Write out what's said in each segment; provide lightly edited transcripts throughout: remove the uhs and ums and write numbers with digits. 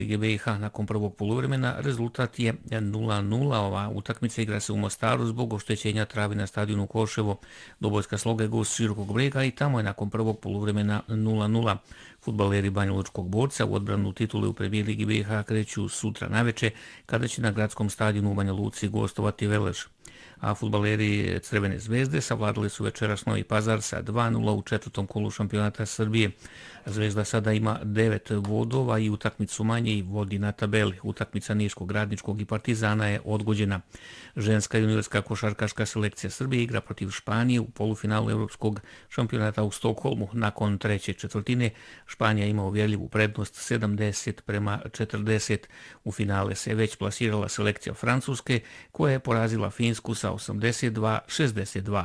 Lige BiH nakon prvog poluvremena rezultat je 0:0. Ova utakmica igra se u Mostaru zbog oštećenja trave na stadionu Koševo. Dobojska Sloga je gost Širokog Brega i tamo je nakon prvog poluvremena 0:0. Fudbaleri Banjalučkog Borca u odbranu titule u Premijer Ligi BiH kreću sutra naveče kada će na gradskom stadionu u Banja Luci gostovati Veleš. A fudbaleri Crvene zvezde savladali su večeras Novi Pazar sa 2:0 u četvrtom kolu šampionata Srbije. Zvezda sada ima 9 bodova i utakmicu manje i vodi na tabeli. Utakmica Niškog, Radničkog i Partizana je odgođena. Ženska juniorska košarkaška selekcija Srbije igra protiv Španije u polufinalu Evropskog šampionata u Stokholmu. Nakon treće četvrtine Španija ima uvjerljivu prednost 70:40. U finale se već plasirala selekcija Francuske koja je porazila Finsku sa 82:62.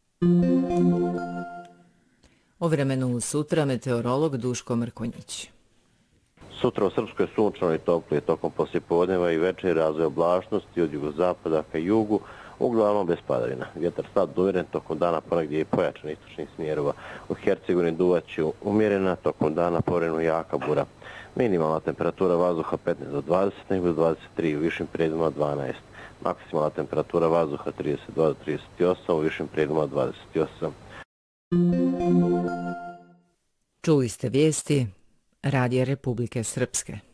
O vremenu sutra meteorolog Duško Mrkonjić. Sutra u Srpskoj sunčano i toplije tokom poslijepodneva i večer razvoj oblačnosti od jugozapada ka jugu, uglavnom bez padavina. Vjetar slab do umjeren, tokom dana ponegdje i pojačan istočnih smjerova. U Hercegovini duvaće umjerena, tokom dana povremeno jaka bura. Minimalna temperatura vazduha 15 do 20, nego 23, u višim predjelima 12. Maksimalna temperatura vazduha 32 do 38, u višim predjelima 28. Čuli ste vijesti Radija Republike Srpske.